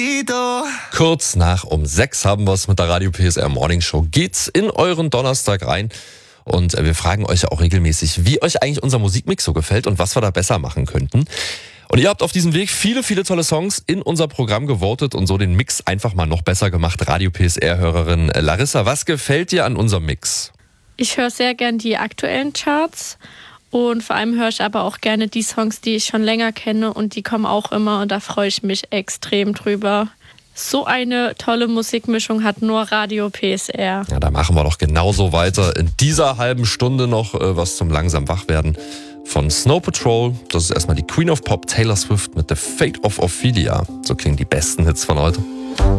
Kurz nach um 6 haben wir es mit der Radio PSR Morning Show. Geht's in euren Donnerstag rein. Und wir fragen euch ja auch regelmäßig, wie euch eigentlich unser Musikmix so gefällt und was wir da besser machen könnten. Und ihr habt auf diesem Weg viele, viele tolle Songs in unser Programm gewotet und so den Mix einfach mal noch besser gemacht. Radio PSR-Hörerin Larissa, was gefällt dir an unserem Mix? Ich höre sehr gern die aktuellen Charts und vor allem höre ich aber auch gerne die Songs, die ich schon länger kenne und die kommen auch immer und da freue ich mich extrem drüber. So eine tolle Musikmischung hat nur Radio PSR. Ja, da machen wir doch genauso weiter. In dieser halben Stunde noch was zum langsam Wachwerden von Snow Patrol. Das ist erstmal die Queen of Pop, Taylor Swift mit The Fate of Ophelia. So klingen die besten Hits von heute.